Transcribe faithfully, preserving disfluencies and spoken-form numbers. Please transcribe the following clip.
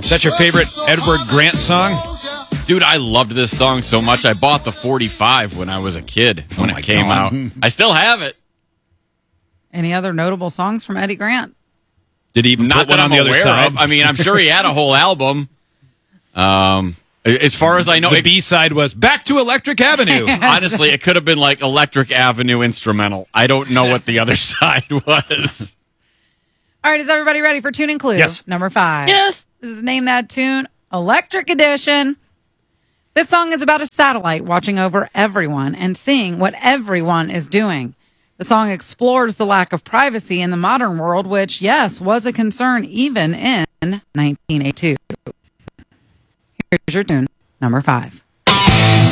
Is that your favorite Edward Grant song? Dude, I loved this song so much. I bought the forty-five when I was a kid when Oh it came God. out. I still have it. Any other notable songs from Eddie Grant? Did he even Not put one that on I'm the other aware side? of. I mean, I'm sure he had a whole album. Um, as far as I know, the it, B side was "Back to Electric Avenue." honestly, it could have been like Electric Avenue instrumental. I don't know what the other side was. All right, is everybody ready for tuning clue? Yes. Number five. Yes. This is Name That Tune, Electric Edition. This song is about a satellite watching over everyone and seeing what everyone is doing. The song explores the lack of privacy in the modern world, which, yes, was a concern even in nineteen eighty-two. Here's your tune, number five.